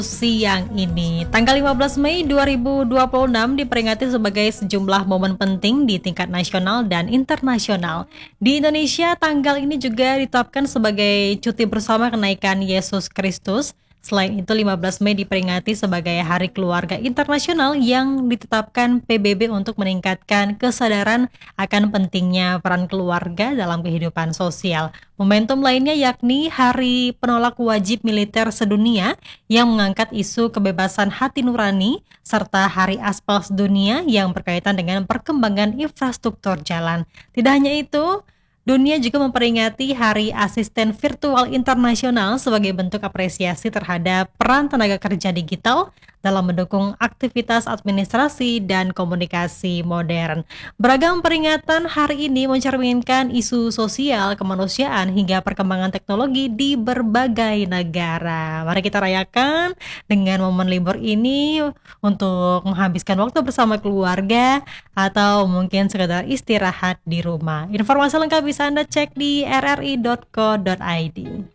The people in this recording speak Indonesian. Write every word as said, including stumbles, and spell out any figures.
Siang ini, tanggal lima belas Mei dua ribu dua puluh enam diperingati sebagai sejumlah momen penting di tingkat nasional dan internasional. Di Indonesia, tanggal ini juga ditetapkan sebagai cuti bersama kenaikan Yesus Kristus. Selain itu, lima belas Mei diperingati sebagai Hari Keluarga Internasional yang ditetapkan P B B untuk meningkatkan kesadaran akan pentingnya peran keluarga dalam kehidupan sosial. Momentum lainnya yakni Hari Penolak Wajib Militer Sedunia yang mengangkat isu kebebasan hati nurani, serta Hari Aspal Sedunia yang berkaitan dengan perkembangan infrastruktur jalan. Tidak hanya itu, dunia juga memperingati Hari Asisten Virtual Internasional sebagai bentuk apresiasi terhadap peran tenaga kerja digital dalam mendukung aktivitas administrasi dan komunikasi modern. Beragam peringatan hari ini mencerminkan isu sosial, kemanusiaan, hingga perkembangan teknologi di berbagai negara. Mari kita rayakan dengan momen libur ini untuk menghabiskan waktu bersama keluarga atau mungkin sekedar istirahat di rumah. Informasi lengkap bisa Anda cek di r r i dot co dot i d.